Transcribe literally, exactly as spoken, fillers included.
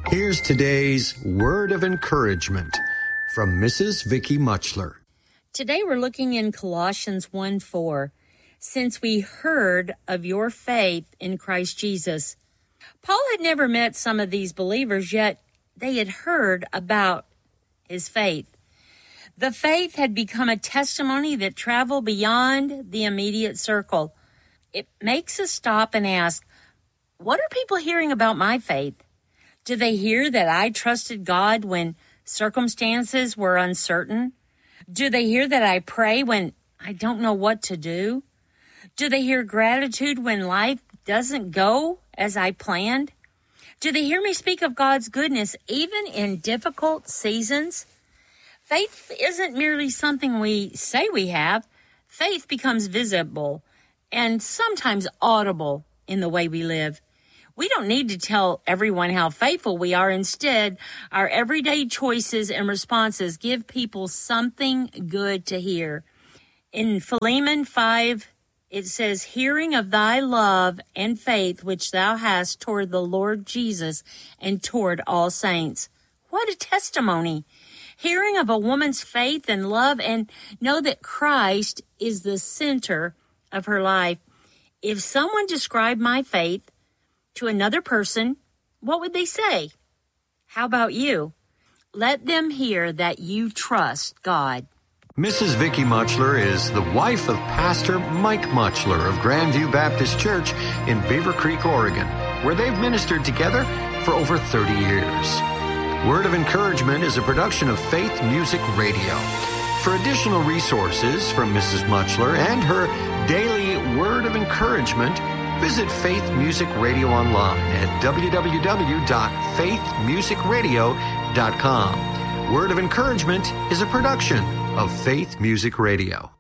Here's today's word of encouragement from Missus Vicky Muchler. Today we're looking in Colossians one four. Since we heard of your faith in Christ Jesus. Paul had never met some of these believers, yet they had heard about his faith. The faith had become a testimony that traveled beyond the immediate circle. It makes us stop and ask, what are people hearing about my faith? Do they hear that I trusted God when circumstances were uncertain? Do they hear that I pray when I don't know what to do? Do they hear gratitude when life doesn't go as I planned? Do they hear me speak of God's goodness even in difficult seasons? Faith isn't merely something we say we have. Faith becomes visible and sometimes audible in the way we live. We don't need to tell everyone how faithful we are. Instead, our everyday choices and responses give people something good to hear. In Philemon five, it says, hearing of thy love and faith which thou hast toward the Lord Jesus and toward all saints. What a testimony. Hearing of a woman's faith and love and know that Christ is the center of her life. If someone described my faith to another person, what would they say? How about you? Let them hear that you trust God. Missus Vicky Muchler is the wife of Pastor Mike Muchler of Grandview Baptist Church in Beaver Creek, Oregon, where they've ministered together for over thirty years. Word of Encouragement is a production of Faith Music Radio. For additional resources from Missus Muchler and her daily Word of Encouragement, visit Faith Music Radio online at w w w dot faith music radio dot com. Word of Encouragement is a production of Faith Music Radio.